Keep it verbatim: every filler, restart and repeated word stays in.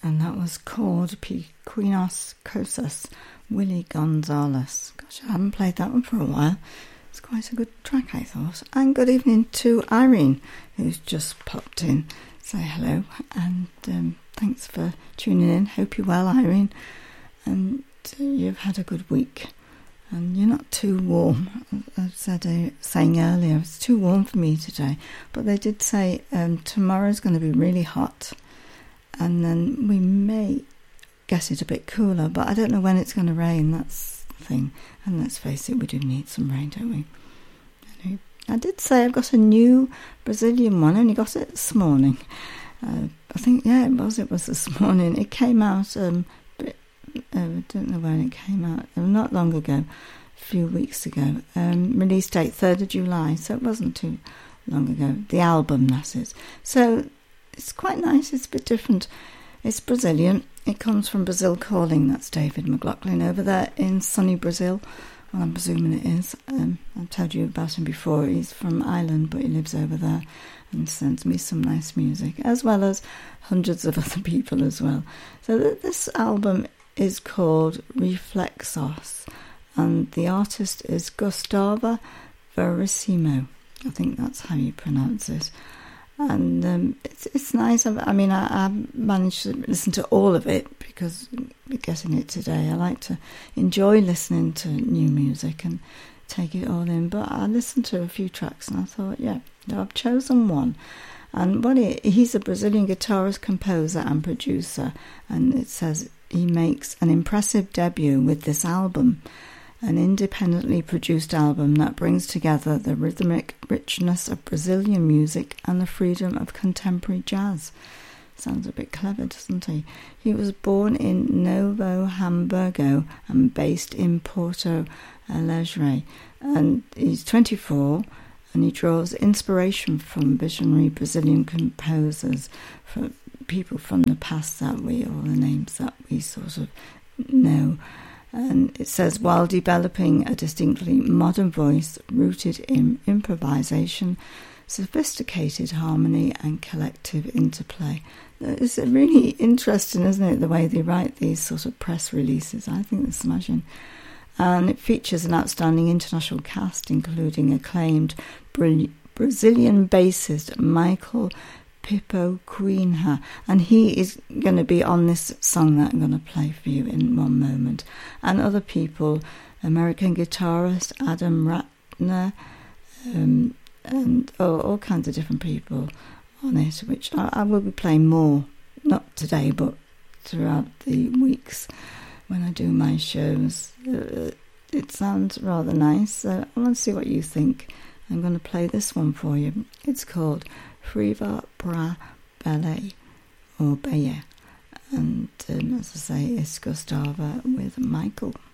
and that was called Pequeñas Cosas, Willie Gonzalez. Gosh, I haven't played that one for a while. It's quite a good track, I thought. And good evening to Irene, who's just popped in. Say hello, and um, thanks for tuning in. Hope you're well, Irene, and uh, you've had a good week. And you're not too warm. I said uh, saying earlier, it's too warm for me today. But they did say um, tomorrow's going to be really hot. And then we may get it a bit cooler. But I don't know when it's going to rain. That's the thing. And let's face it, we do need some rain, don't we? Anyway, I did say I've got a new Brazilian one. I only got it this morning. Uh, I think, yeah, it was. It was this morning. It came out... Um, Uh, I don't know when it came out, not long ago, a few weeks ago. Um, release date third of July, so it wasn't too long ago. The album, that is. So it's quite nice, it's a bit different. It's Brazilian, it comes from Brazil Calling, that's David McLaughlin over there in sunny Brazil. Well, I'm presuming it is. Um, I've told you about him before. He's from Ireland, but he lives over there and sends me some nice music, as well as hundreds of other people as well. So th- this album is called Reflexos, and the artist is Gustavo Verissimo. I think that's how you pronounce it. And um, it's it's nice. I, I mean, I, I managed to listen to all of it because we're getting it today. I like to enjoy listening to new music and take it all in. But I listened to a few tracks and I thought, yeah, I've chosen one. And what he, he's a Brazilian guitarist, composer and producer. And it says he makes an impressive debut with this album, an independently produced album that brings together the rhythmic richness of Brazilian music and the freedom of contemporary jazz. Sounds a bit clever, doesn't he? He was born in Novo Hamburgo and based in Porto Alegre. And he's twenty-four, and he draws inspiration from visionary Brazilian composers, from people from the past that we, all the names that we sort of know. And it says, while developing a distinctly modern voice rooted in improvisation, sophisticated harmony and collective interplay. It's really interesting, isn't it, the way they write these sort of press releases. I think they're smashing. And it features an outstanding international cast, including acclaimed Bra- Brazilian bassist Michael Pippo Quinha, and he is going to be on this song that I'm going to play for you in one moment. And other people, American guitarist Adam Ratner, um, and oh, all kinds of different people on it, which I, I will be playing more, not today, but throughout the weeks when I do my shows. Uh, it sounds rather nice, so I want to see what you think. I'm going to play this one for you. It's called Friva Bra Ballet, or Bayer, and um, as I say, it's Gustavo with Michael.